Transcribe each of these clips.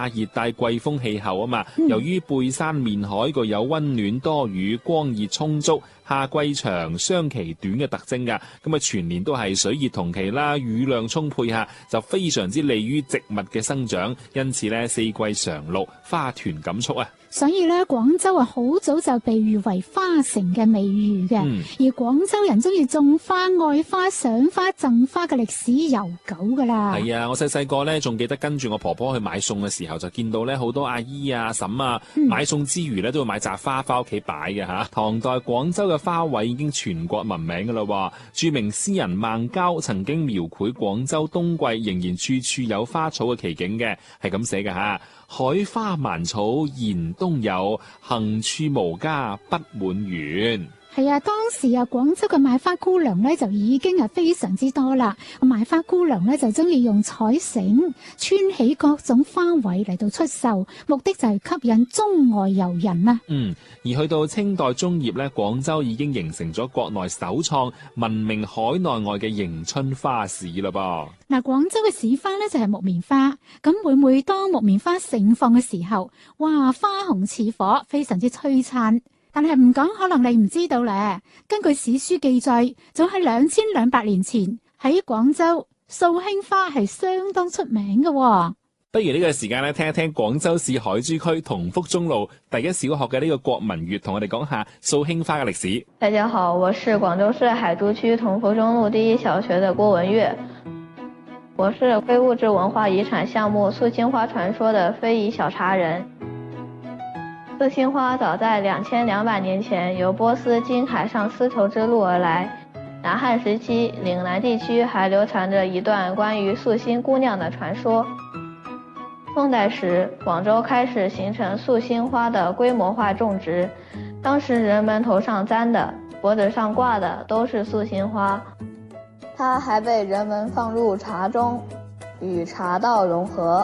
亞熱帶季風氣候啊嘛，由於背山面海具有溫暖多雨、光熱充足、夏季長、霜期短嘅特徵㗎，咁啊全年都係水熱同期啦，雨量充沛下，就非常之利於植物嘅生長，因此咧四季常綠，花團錦簇啊！ 所以咧，廣州啊，好早就被譽為花城嘅美譽嘅。而廣州人中意種花、愛花、賞花、贈花嘅歷史悠久噶啦。係啊，我細個咧仲記得跟住我婆婆去買餸嘅時候，就見到咧好多阿姨啊、嬸啊買餸之餘咧都會買紮花翻屋企擺嘅嚇。唐代廣州嘅花卉已經全國聞名噶啦。著名詩人孟郊曾經描繪廣州冬季仍然處處有花草嘅奇景嘅，係咁寫嘅嚇。海花蠻草言冬有，行處無家不滿園。 係啊，當時啊，廣州嘅賣花姑娘咧就已經係非常之多啦。賣花姑娘咧就中意用彩繩穿起各種花卉嚟到出售，目的就係吸引中外遊人啊。 而去到清代中葉咧，廣州已經形成咗國內首創聞名海內外嘅迎春花市啦噃。 嗱，廣州嘅市花咧就係木棉花，咁每當木棉花盛放嘅時候，哇，花紅似火，非常之璀璨。但係唔講，可能你唔知道咧。根據史書記載，早喺2200年前喺廣州，素馨花係相當出名嘅。 不如呢個時間咧，聽一聽廣州市海珠區同福中路第一小學嘅呢個郭文月同我哋講下素馨花嘅歷史。 大家好，我是廣州市海珠區同福中路第一小學的郭文月，我是非物質文化遺產項目素馨花傳說的非遺小茶人。素馨花早在2200年前由波斯經海上絲綢之路而來，南漢時期嶺南地區還流傳着一段關於素馨姑娘的傳說。宋代時，廣州開始形成素馨花的規模化種植，當時人們頭上簪的、脖子上掛的都是素馨花，它還被人們放入茶中，與茶道融合。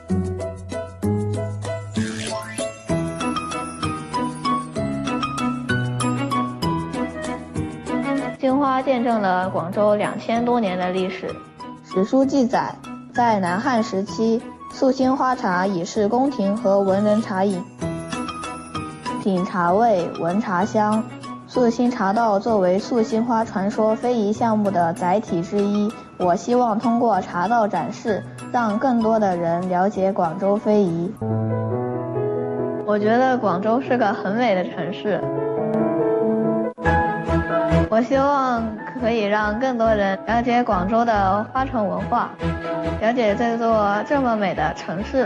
素馨花見證了廣州2000多年的歷史。史書記載，在南漢時期，素馨花茶已是宮廷和文人茶飲，品茶味，聞茶香。素馨茶道作為素馨花傳說非遺項目的載體之一，我希望通過茶道展示，讓更多的人了解廣州非遺。我覺得廣州是個很美的城市。我希望可以讓更多人了解廣州的花城文化，了解這座這麼美的城市。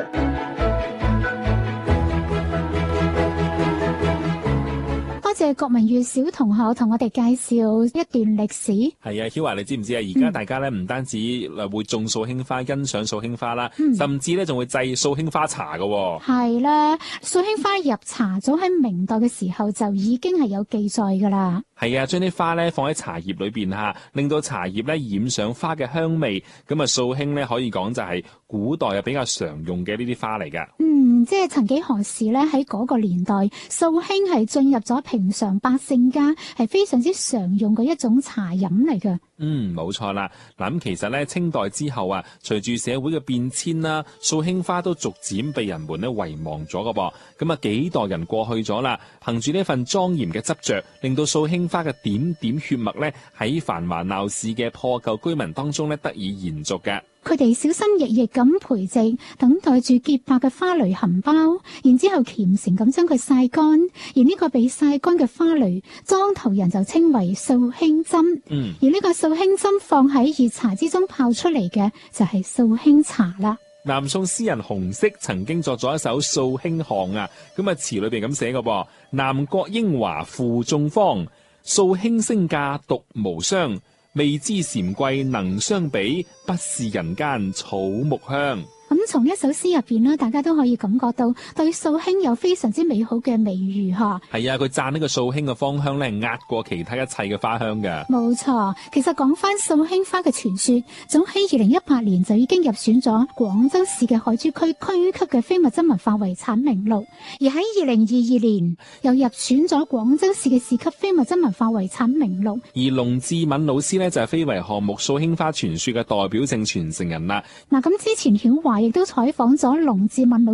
多謝郭文月小同學同我哋介紹一段歷史。 係啊，曉華，你知唔知啊？而家大家咧唔單止會種素馨花、欣賞素馨花啦，甚至咧仲會製素馨花茶㗎。 係啦，素馨花入茶早喺明代嘅時候就已經係有記載㗎啦。 係啊，將啲花咧放喺茶葉裏邊吓，令到茶葉咧染上花嘅香味。咁啊，素馨咧可以講就係古代比較常用嘅呢啲花嚟噶。 即係曾幾何時咧，喺嗰個年代，素馨係進入咗平常百姓家，係非常之常用嘅一種茶飲嚟嘅。 冇錯啦。嗱，咁其實咧，清代之後啊，隨住社會嘅變遷啦，素馨花都逐漸被人們咧遺忘咗噶噃。咁啊，幾代人過去咗啦，憑住呢份莊嚴嘅執着，令到素馨花嘅點點血脈咧喺繁華鬧市嘅破舊居民當中咧得以延續嘅。 佢哋小心翼翼咁培植，等待住潔白嘅花蕾含苞，然之後虔誠咁將佢曬乾。而呢個被曬乾嘅花蕾，莊頭人就稱為素馨針。而呢個素馨針放喺熱茶之中泡出嚟嘅，就係素馨茶啦。 南宋詩人洪適曾經作咗一首素馨項啊，咁啊詞裏邊咁寫嘅噃：南國英華富眾芳，素馨升價獨無雙。未知禪貴能相比，不是人間草木香。咁從一首詩入邊咧，大家都可以感覺到對素馨有非常之美好嘅美譽嚇。係啊，佢讚呢個素馨嘅芳香咧，壓過其他一切嘅花香㗎。冇錯，其實講翻素馨花嘅傳說，早喺2018年就已經入選咗廣州市嘅海珠區區級嘅非物質文化遺產名錄，而喺2022年又入選咗廣州市嘅市級非物質文化遺產名錄。而龍志敏老師呢，就係非遺項目素馨花傳說嘅代表性傳承人啦。嗱，咁之前曉華亦都採訪咗龍志敏老